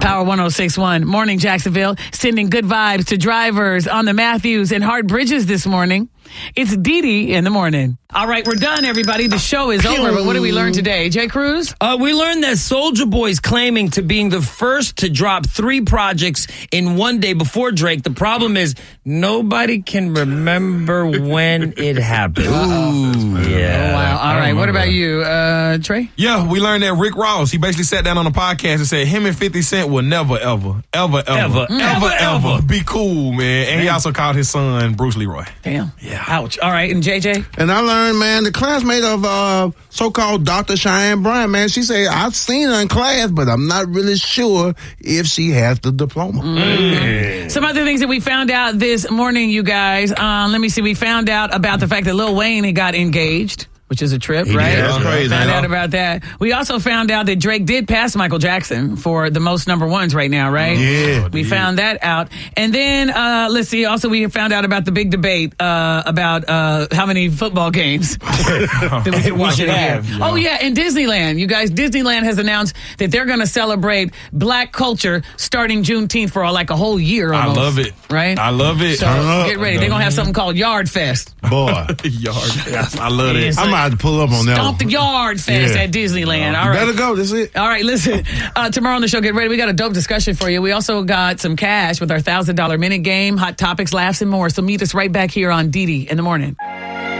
Power 106.1. Morning, Jacksonville. Sending good vibes to drivers on the Matthews and Hart Bridges this morning. It's Dee Dee in the morning. All right, we're done, everybody. The show is over, but what did we learn today? Jay Cruz? We learned that Soulja Boy's claiming to being the first to drop 3 projects in one day before Drake. The problem is nobody can remember when it happened. Yeah. Oh, wow. All right, what about you, Trey? Yeah, we learned that Rick Ross, he basically sat down on a podcast and said him and 50 Cent will never, ever be cool, man. And he also called his son Bruce Leroy. Damn. Yeah. Ouch. All right, and JJ? And I learned, man, the classmate of so-called Dr. Cheyenne Bryant, man, she said, I've seen her in class, but I'm not really sure if she has the diploma. Some other things that we found out this morning, you guys. Let me see. We found out about the fact that Lil Wayne had got engaged, which is a trip, right? That's crazy. Found out about that. We also found out that Drake did pass Michael Jackson for the most number ones right now, right? Yeah. We found that out. And then, let's see, also we found out about the big debate about how many football games that we should watch in a year. Oh, yeah, in Disneyland. You guys, Disneyland has announced that they're going to celebrate black culture starting Juneteenth for like a whole year almost. I love it. Right? I love it. So get ready. They're going to have something called Yard Fest. Boy. Yard. I love it. I might have to pull up on that Stomp the one. Yard Fest at Disneyland. All right. Better go. That's it. All right, listen. Tomorrow on the show, get ready. We got a dope discussion for you. We also got some cash with our $1,000 minute game, hot topics, laughs, and more. So meet us right back here on Dee Dee in the morning.